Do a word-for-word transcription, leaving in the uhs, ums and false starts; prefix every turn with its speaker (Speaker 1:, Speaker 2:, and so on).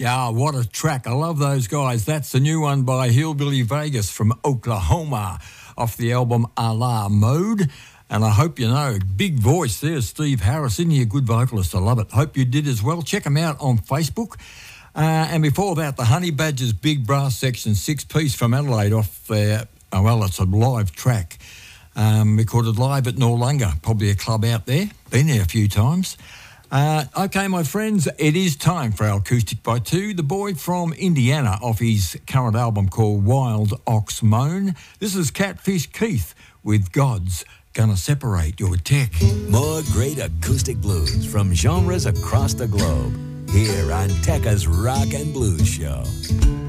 Speaker 1: Yeah, what a track. I love those guys. That's the new one by Hillbilly Vegas from Oklahoma off the album Alarm Mode. And I hope you know, big voice there, Steve Harris. Isn't he a good vocalist? I love it. Hope you did as well. Check him out on Facebook. Uh, and before that, the Honey Badgers Big Brass Section six-piece from Adelaide off their, oh, well, it's a live track. Um, recorded live at Noarlunga, probably a club out there. Been there a few times. Uh, okay, my friends, it is time for our Acoustic by Two. The boy from Indiana off his current album called Wild Ox Moan. This is Catfish Keith with God's Gonna Separate Your Tech.
Speaker 2: More great acoustic blues from genres across the globe here on Tekka's Rock and Blues Show.